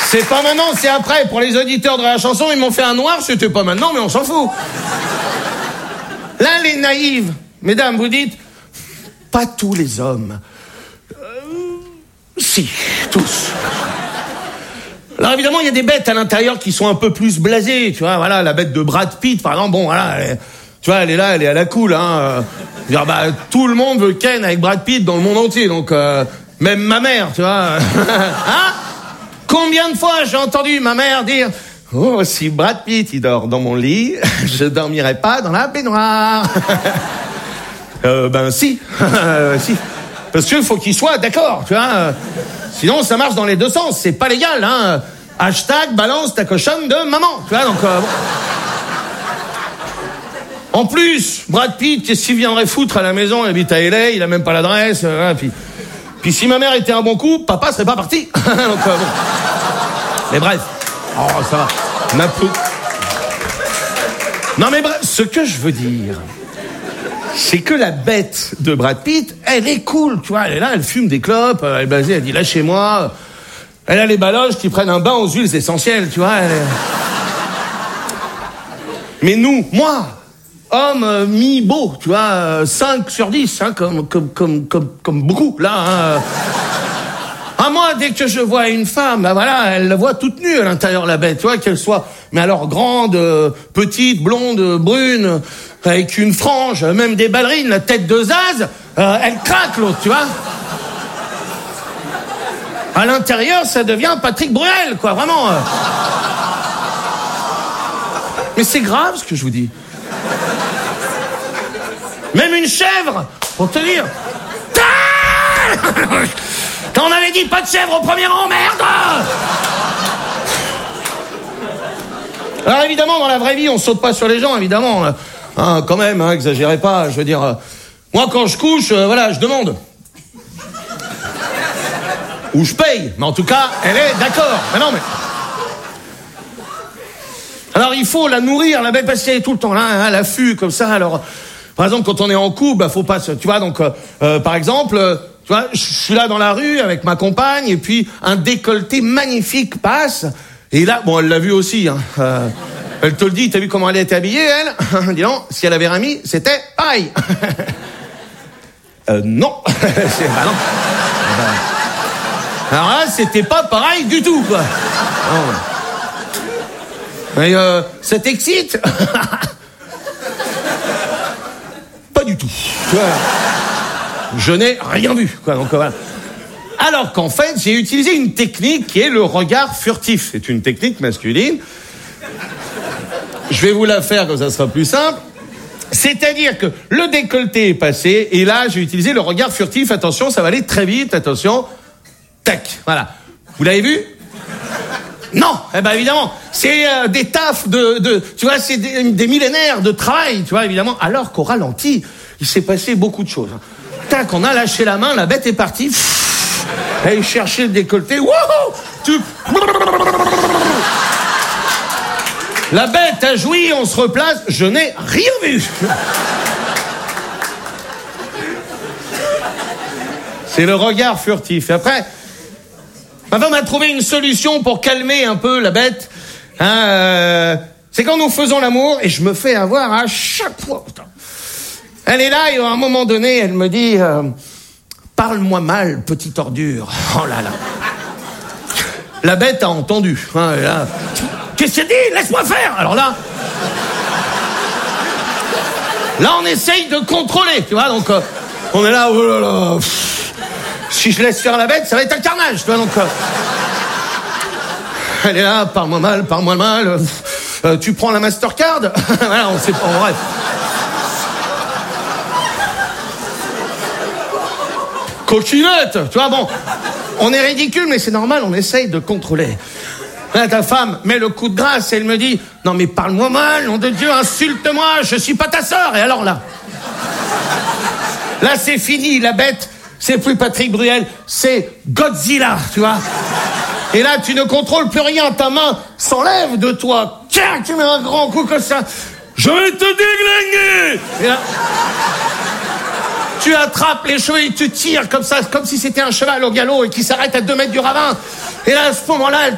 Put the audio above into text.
C'est pas maintenant, c'est après. Pour les auditeurs de la chanson, ils m'ont fait un noir, c'était pas maintenant, mais on s'en fout. Là, les naïves, mesdames, vous dites, pas tous les hommes. Si, tous. Alors évidemment, il y a des bêtes à l'intérieur qui sont un peu plus blasées, tu vois, voilà, la bête de Brad Pitt, par exemple, bon, voilà, tu vois, elle est là, elle est à la cool, hein. Dire, bah, tout le monde veut ken avec Brad Pitt dans le monde entier, donc, même ma mère, tu vois. Hein? Combien de fois j'ai entendu ma mère dire, oh, si Brad Pitt, il dort dans mon lit, je dormirai pas dans la baignoire. Ben, si. Si. Parce qu'il faut qu'il soit d'accord, tu vois. Sinon, ça marche dans les deux sens. C'est pas légal, hein. Hashtag balance ta cochonne de maman, tu vois, donc, bon. En plus, Brad Pitt, qu'est-ce qu'il viendrait foutre à la maison? Il habite à LA, il a même pas l'adresse, puis si ma mère était un bon coup, papa serait pas parti. Donc, bon. Mais bref. Oh, ça va. On a peu. Non, mais bref, ce que je veux dire, c'est que la bête de Brad Pitt, elle est cool, tu vois. Elle est là, elle fume des clopes, elle est basée, elle dit lâchez-moi. Elle a les baloches qui prennent un bain aux huiles essentielles, tu vois. Mais nous, moi, homme mi-beau, tu vois, 5 sur 10, hein, comme beaucoup, là. Hein. Ah, moi, dès que je vois une femme, bah voilà, elle la voit toute nue à l'intérieur, la bête, tu vois, qu'elle soit, mais alors grande, petite, blonde, brune, avec une frange, même des ballerines, la tête de Zaz, elle craque, l'autre, tu vois. À l'intérieur, ça devient Patrick Bruel, quoi, vraiment. Mais c'est grave, ce que je vous dis. Même une chèvre, pour te dire. Quand on avait dit pas de chèvre au premier rang, merde! Alors évidemment, dans la vraie vie, on saute pas sur les gens, évidemment. Hein, quand même, hein, exagérez pas, je veux dire... moi, quand je couche, voilà, je demande. Ou je paye, mais en tout cas, elle est d'accord. Mais non, mais... Alors, il faut la nourrir, la bête, parce qu'elle est tout le temps là, hein, à l'affût, comme ça, alors... Par exemple, quand on est en couple, bah, faut pas... Tu vois, donc, par exemple... Tu vois, je suis là dans la rue avec ma compagne et puis un décolleté magnifique passe. Et là, bon, elle l'a vu aussi. Hein, elle te le dit, t'as vu comment elle était habillée, elle? Dis donc, si elle avait Rami, c'était pareil. Non. Bah non. Alors là, c'était pas pareil du tout, quoi. Non. Mais ça t'excite? Pas du tout. Tu vois. Je n'ai rien vu, quoi. Donc voilà. Alors qu'en fait, j'ai utilisé une technique qui est le regard furtif. C'est une technique masculine. Je vais vous la faire, comme ça sera plus simple. C'est-à-dire que le décolleté est passé, et là, j'ai utilisé le regard furtif. Attention, ça va aller très vite. Attention. Tac. Voilà. Vous l'avez vu? Non. Eh ben, évidemment. C'est des tafs tu vois, c'est des millénaires de travail, tu vois, évidemment. Alors qu'au ralenti, il s'est passé beaucoup de choses. Tac, on a lâché la main, la bête est partie. Elle cherchait le décolleté. Wouhou! La bête a joui, on se replace. Je n'ai rien vu. C'est le regard furtif. Et après, ma femme a trouvé une solution pour calmer un peu la bête. C'est quand nous faisons l'amour, et je me fais avoir à chaque fois. Elle est là et à un moment donné, elle me dit parle-moi mal, petite ordure. Oh là là. La bête a entendu. Hein, là. Qu'est-ce que tu dis? Laisse-moi faire. Alors là, on essaye de contrôler, tu vois. Donc, on est là, oh là là. Si je laisse faire la bête, ça va être un carnage, tu vois. Donc, elle est là, parle-moi mal. Tu prends la Mastercard. Voilà, on sait pas, bref. Coquinette, tu vois, bon, on est ridicule, mais c'est normal, on essaye de contrôler. Là, ta femme met le coup de grâce et elle me dit, non mais parle-moi mal, nom de Dieu, insulte-moi, je suis pas ta sœur. Et alors là, c'est fini, la bête, c'est plus Patrick Bruel, c'est Godzilla, tu vois. Et là, tu ne contrôles plus rien, ta main s'enlève de toi. Tiens, tu mets un grand coup comme ça. Je vais te déglinguer. Et là, tu attrapes les cheveux et tu tires comme ça, comme si c'était un cheval au galop et qui s'arrête à 2 mètres du ravin. Et là, à ce moment-là, elle